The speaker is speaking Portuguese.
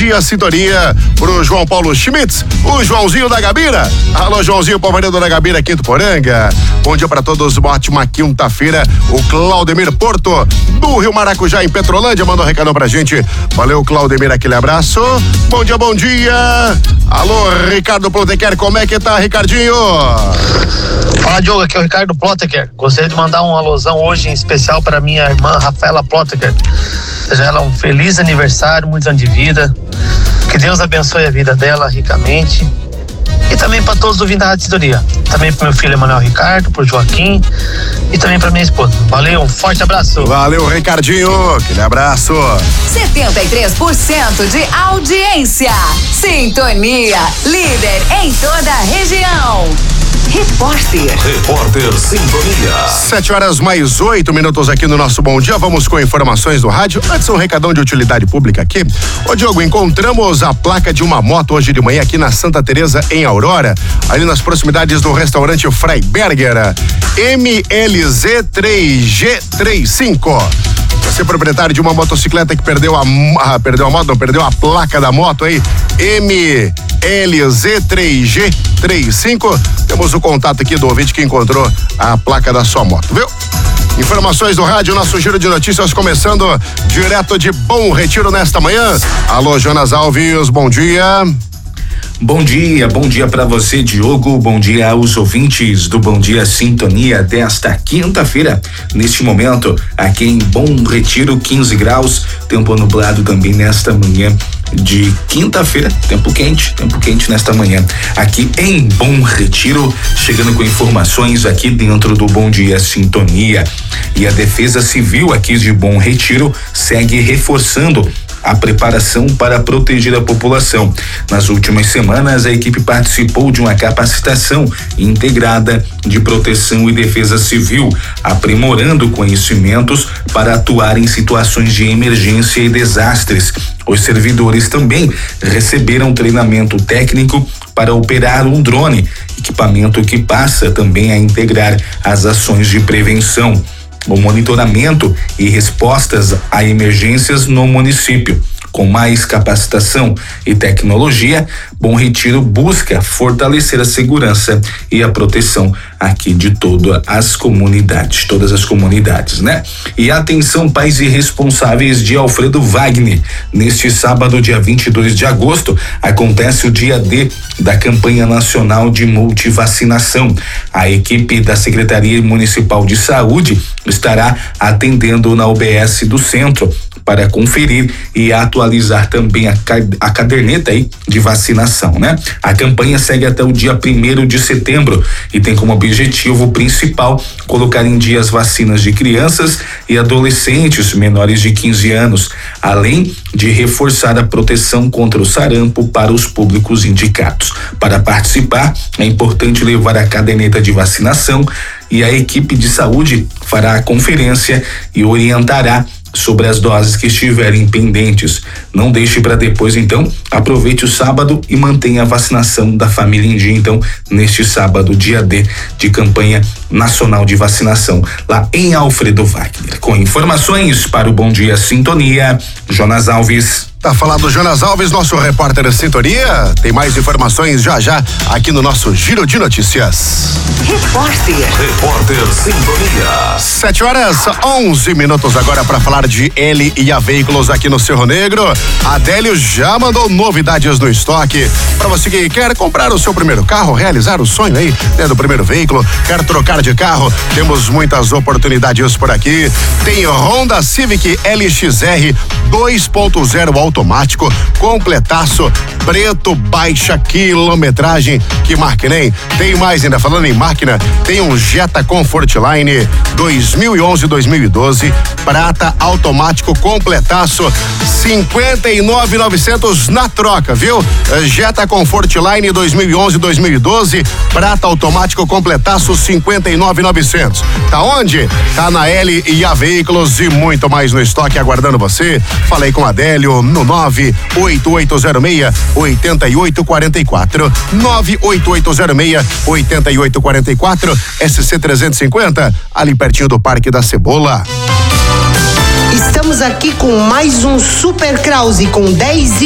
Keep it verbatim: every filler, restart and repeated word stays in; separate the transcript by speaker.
Speaker 1: dia, sintonia pro João Paulo Schmitz, o Joãozinho da Gabira. Alô, Joãozinho, Palmeirense da Gabira, aqui do Poranga. Bom dia pra todos, uma ótima quinta-feira. O Claudemir Porto, do Rio Maracujá, em Petrolândia, mandou um recadão pra gente. Valeu, Claudemir, aquele abraço. Bom dia, bom dia. Alô, Ricardo Ploteker, como é que tá, Ricardinho?
Speaker 2: Fala, Diogo, aqui é o Ricardo Ploteker. Gostaria de mandar um alusão hoje em especial para minha irmã Rafaela Ploteker. Desejar ela um feliz aniversário, muitos anos de vida. Que Deus abençoe a vida dela ricamente. E também para todos do Vinda Rádio Sintonia. Também para meu filho Emanuel Ricardo, para o Joaquim e também para minha esposa. Valeu, um forte abraço.
Speaker 1: Valeu, Ricardinho, aquele abraço.
Speaker 3: setenta e três por cento de audiência. Sintonia, líder em toda a região. Repórter.
Speaker 4: Repórter Sintonia.
Speaker 1: Sete horas mais oito minutos aqui no nosso Bom Dia. Vamos com informações do rádio. Antes, um recadão de utilidade pública aqui. Ô, Diogo, encontramos a placa de uma moto hoje de manhã aqui na Santa Teresa, em Aurora, ali nas proximidades do restaurante Freiberger. M L Z três G trinta e cinco. Você é proprietário de uma motocicleta que perdeu a, a perdeu a moto, não, perdeu a placa da moto aí, M L Z três G trinta e cinco, temos o contato aqui do ouvinte que encontrou a placa da sua moto, viu? Informações do rádio, nosso giro de notícias começando direto de Bom Retiro nesta manhã. Alô, Jonas Alves, bom dia.
Speaker 5: Bom dia, bom dia para você, Diogo, bom dia aos ouvintes do Bom Dia Sintonia desta quinta-feira. Neste momento, aqui em Bom Retiro, quinze graus, tempo nublado também nesta manhã de quinta-feira, tempo quente, tempo quente nesta manhã. Aqui em Bom Retiro, chegando com informações aqui dentro do Bom Dia Sintonia. E a Defesa Civil aqui de Bom Retiro segue reforçando a preparação para proteger a população. Nas últimas semanas, a equipe participou de uma capacitação integrada de proteção e defesa civil, aprimorando conhecimentos para atuar em situações de emergência e desastres. Os servidores também receberam treinamento técnico para operar um drone, equipamento que passa também a integrar as ações de prevenção, o monitoramento e respostas a emergências no município. Com mais capacitação e tecnologia, Bom Retiro busca fortalecer a segurança e a proteção aqui de todas as comunidades, todas as comunidades, né? E atenção, pais e responsáveis de Alfredo Wagner. Neste sábado, dia vinte e dois de agosto, acontece o dia D da campanha nacional de multivacinação. A equipe da Secretaria Municipal de Saúde estará atendendo na U B S do centro para conferir e atualizar também a, a caderneta aí de vacinação, né? A campanha segue até o dia primeiro de setembro e tem como objetivo principal colocar em dia as vacinas de crianças e adolescentes menores de quinze anos, além de reforçar a proteção contra o sarampo para os públicos indicados. Para participar, é importante levar a caderneta de vacinação e a equipe de saúde fará a conferência e orientará sobre as doses que estiverem pendentes. Não deixe para depois, então. Aproveite o sábado e mantenha a vacinação da família em dia, então, neste sábado, dia D de campanha nacional de vacinação, lá em Alfredo Wagner. Com informações para o Bom Dia Sintonia, Jonas Alves.
Speaker 1: Tá falando Jonas Alves, nosso repórter da Sintonia. Tem mais informações já já aqui no nosso Giro de Notícias.
Speaker 3: Repórter.
Speaker 4: Repórter Sintonia.
Speaker 1: Sete horas, onze minutos agora para falar de L e A Veículos aqui no Cerro Negro. A Adélio já mandou novidades no estoque. Para você que quer comprar o seu primeiro carro, realizar o sonho aí, né, do primeiro veículo, quer trocar de carro, temos muitas oportunidades por aqui. Tem Honda Civic L X R dois ponto zero automático, completaço, preto, baixa quilometragem, que máquina, hein? Tem mais ainda, falando em máquina, tem um Jetta Comfortline dois mil e onze, dois mil e doze, prata automático, completaço, cinquenta e nove mil e novecentos na troca, viu? Jetta Comfortline dois mil e onze, dois mil e doze, prata automático, completaço, cinquenta e nove mil e novecentos. Tá onde? Tá na L e A Veículos e muito mais no estoque aguardando você. Falei com a Adélio no nove oito oito zero seis oito oito quatro quatro, nove oito oito zero seis oito oito quatro quatro, S C trezentos e cinquenta, ali pertinho do Parque da Cebola.
Speaker 6: Estamos aqui com mais um Super Krause com dez